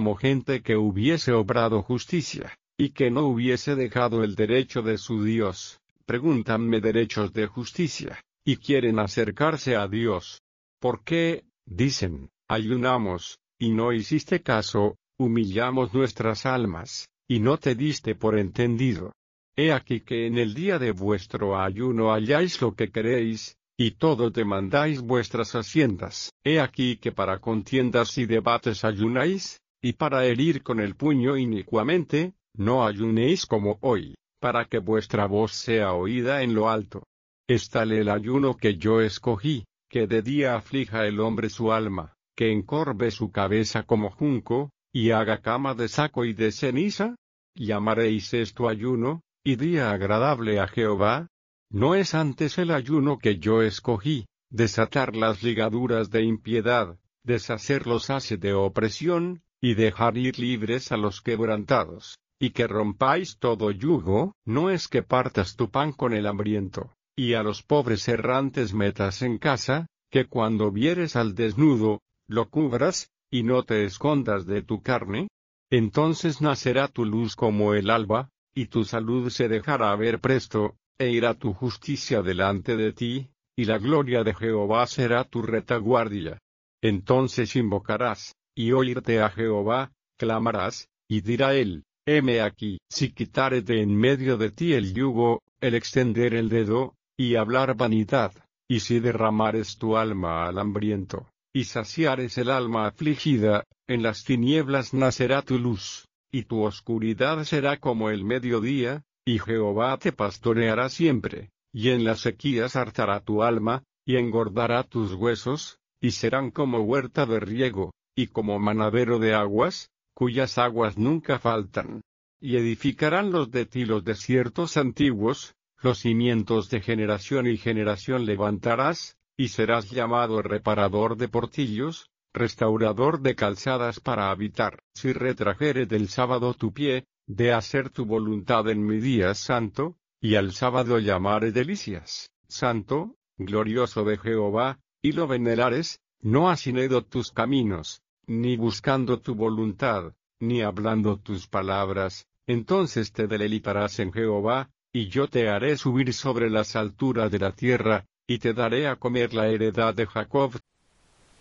como gente que hubiese obrado justicia, y que no hubiese dejado el derecho de su Dios. Pregúntanme derechos de justicia, y quieren acercarse a Dios. ¿Por qué? Dicen, ayunamos, y no hiciste caso, humillamos nuestras almas, y no te diste por entendido. He aquí que en el día de vuestro ayuno halláis lo que queréis, y todo demandáis vuestras haciendas. He aquí que para contiendas y debates ayunáis, y para herir con el puño inicuamente, no ayunéis como hoy, para que vuestra voz sea oída en lo alto. Es tal el ayuno que yo escogí, que de día aflija el hombre su alma, que encorve su cabeza como junco, y haga cama de saco y de ceniza. ¿Llamaréis esto ayuno, y día agradable a Jehová? ¿No es antes el ayuno que yo escogí, desatar las ligaduras de impiedad, deshacer los haces de opresión, y dejar ir libres a los quebrantados, y que rompáis todo yugo? ¿No es que partas tu pan con el hambriento, y a los pobres errantes metas en casa, que cuando vieres al desnudo, lo cubras, y no te escondas de tu carne? Entonces nacerá tu luz como el alba, y tu salud se dejará ver presto, e irá tu justicia delante de ti, y la gloria de Jehová será tu retaguardia. Entonces invocarás, y oírte a Jehová, clamarás, y dirá él, heme aquí. Si quitares de en medio de ti el yugo, el extender el dedo, y hablar vanidad, y si derramares tu alma al hambriento, y saciares el alma afligida, en las tinieblas nacerá tu luz, y tu oscuridad será como el mediodía, y Jehová te pastoreará siempre, y en las sequías hartará tu alma, y engordará tus huesos, y serán como huerta de riego, y como manadero de aguas, cuyas aguas nunca faltan. Y edificarán los de ti los desiertos antiguos, los cimientos de generación y generación levantarás, y serás llamado reparador de portillos, restaurador de calzadas para habitar. Si retrajere del sábado tu pie, de hacer tu voluntad en mi día santo, y al sábado llamaré delicias, santo, glorioso de Jehová, y lo venerares, no haciendo tus caminos, ni buscando tu voluntad, ni hablando tus palabras, entonces te deleitarás en Jehová, y yo te haré subir sobre las alturas de la tierra, y te daré a comer la heredad de Jacob.